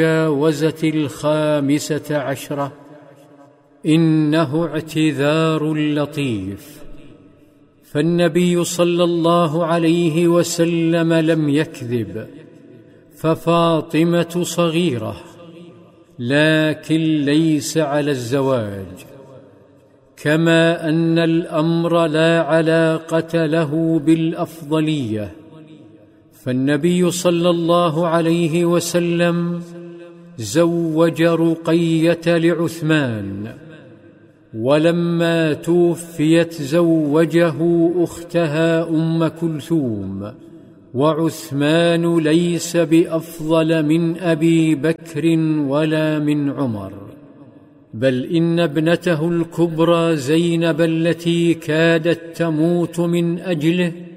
جاوزت 15 إنه اعتذار لطيف. فالنبي صلى الله عليه وسلم لم يكذب، ففاطمة صغيرة لكن ليس على الزواج، كما أن الأمر لا علاقة له بالأفضلية. فالنبي صلى الله عليه وسلم زوج رقية لعثمان، ولما توفيت زوجه أختها أم كلثوم. وعثمان ليس بأفضل من أبي بكر ولا من عمر، بل إن ابنته الكبرى زينب التي كادت تموت من أجله